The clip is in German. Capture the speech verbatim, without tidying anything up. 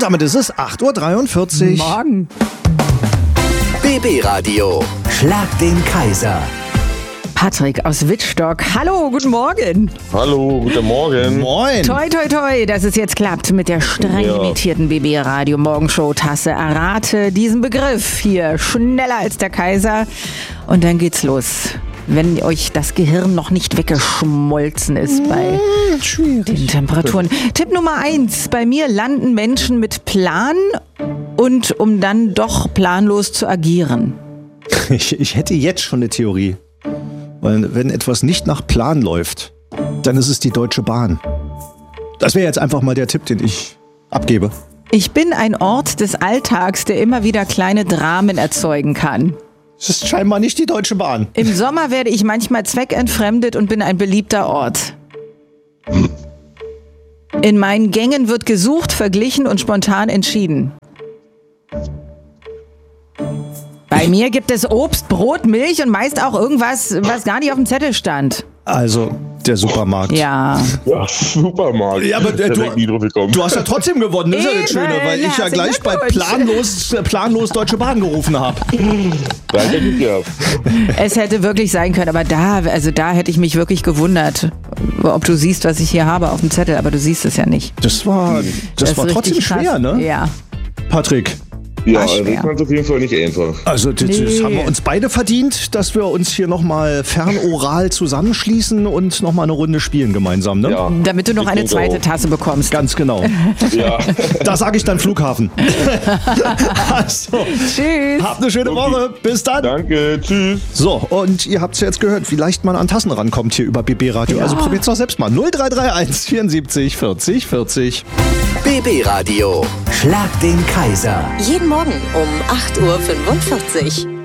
damit ist es acht Uhr dreiundvierzig. Morgen. B B Radio. Schlag den Kaiser. Patrick aus Wittstock. Hallo, guten Morgen. Hallo, guten Morgen. Moin. Toi, toi, toi, dass es jetzt klappt mit der streng Ja. limitierten B B Radio Morgenshow-Tasse. Errate diesen Begriff hier schneller als der Kaiser. Und dann geht's los. Wenn euch das Gehirn noch nicht weggeschmolzen ist bei den Temperaturen. Tipp Nummer eins. Bei mir landen Menschen mit Plan und um dann doch planlos zu agieren. Ich, ich hätte jetzt schon eine Theorie. Weil wenn etwas nicht nach Plan läuft, dann ist es die Deutsche Bahn. Das wäre jetzt einfach mal der Tipp, den ich abgebe. Ich bin ein Ort des Alltags, der immer wieder kleine Dramen erzeugen kann. Es ist scheinbar nicht die Deutsche Bahn. Im Sommer werde ich manchmal zweckentfremdet und bin ein beliebter Ort. In meinen Gängen wird gesucht, verglichen und spontan entschieden. Bei mir gibt es Obst, Brot, Milch und meist auch irgendwas, was gar nicht auf dem Zettel stand. Also der Supermarkt. Ja. Ja, Supermarkt. Ja, aber äh, Da bin ich nie drauf du, gekommen. du hast ja trotzdem gewonnen, das ist ja das Eben, Schöne, weil ich ja herzlichen gleich bei Glückwunsch. planlos, äh, planlos Deutsche Bahn gerufen habe. Danke, Glück gehabt. Es hätte wirklich sein können, aber da, also da hätte ich mich wirklich gewundert, ob du siehst, was ich hier habe auf dem Zettel, aber du siehst es ja nicht. Das war, das ist war trotzdem richtig krass. schwer, ne? Ja. Patrick. Ja, War also schwer. ich fand es auf jeden Fall nicht einfach. Also das, das Nee. haben wir uns beide verdient, dass wir uns hier nochmal fernoral zusammenschließen und nochmal eine Runde spielen gemeinsam, ne? Ja. Damit du noch Ich eine denke zweite auch. Tasse bekommst. Ganz genau. Ja. Da sage ich dann Flughafen. Also, Tschüss. habt eine schöne Woche. Bis dann. Danke, tschüss. So, und ihr habt es ja jetzt gehört, wie leicht man an Tassen rankommt hier über B B Radio. Ja. Also probiert's doch selbst mal. null drei drei eins vierundsiebzig vierzig vierzig. B B Radio. Schlag den Kaiser. Jeden Morgen um acht Uhr fünfundvierzig.